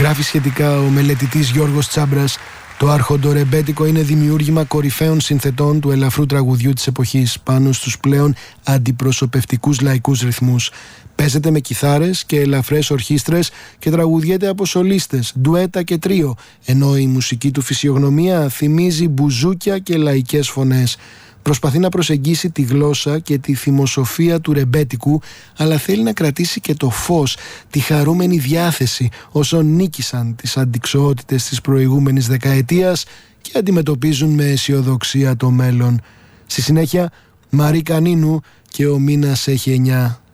Γράφει σχετικά ο μελετητής Γιώργος Τσάμπρας: το αρχοντορεμπέτικο είναι δημιούργημα κορυφαίων συνθετών του ελαφρού τραγουδιού της εποχής πάνω στους πλέον αντιπροσωπευτικούς λαϊκούς ρυθμούς. Παίζεται με κιθάρες και ελαφρές ορχήστρες και τραγουδιέται από σολίστες, ντουέτα και τρίο, ενώ η μουσική του φυσιογνωμία θυμίζει μπουζούκια και λαϊκές φωνές. Προσπαθεί να προσεγγίσει τη γλώσσα και τη θυμοσοφία του ρεμπέτικου, αλλά θέλει να κρατήσει και το φως, τη χαρούμενη διάθεση όσων νίκησαν τις αντιξοότητες της προηγούμενης δεκαετίας και αντιμετωπίζουν με αισιοδοξία το μέλλον. Στη συνέχεια, Μαρή Κανίνου και ο μήνας έχει 9.